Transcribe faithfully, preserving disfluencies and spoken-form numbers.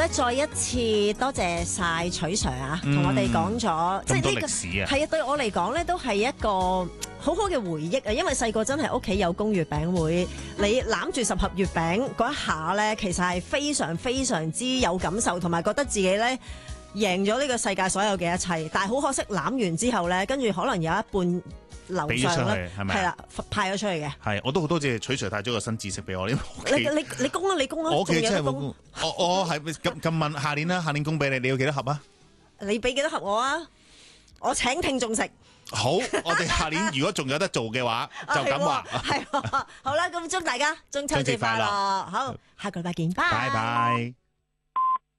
咧，再一次多謝晒取 Sir 啊，同我哋講咗，即係呢個係啊，對我嚟講咧都係一個好好嘅回憶啊！因為細個真係屋企有供月餅會，你攬住十盒月餅嗰一下咧，其實係非常非常之有感受，同埋覺得自己咧贏咗呢個世界所有嘅一切。但係好可惜攬完之後咧，跟住可能有一半樓上咧，係啦，派咗出去嘅。係， 我都好多謝取 Sir 帶咗個新知識俾我。你你你供啊，你供啊， 我屋企真係冇供。我我係咁咁問，下年啦，下年供俾你，你要幾多盒啊？ 你俾幾多盒我啊？我請聽眾食。 好，我哋下年如果仲有得做嘅話，就咁話。 係，好啦，咁祝大家中秋節快樂。好，下個禮拜見，拜拜拜。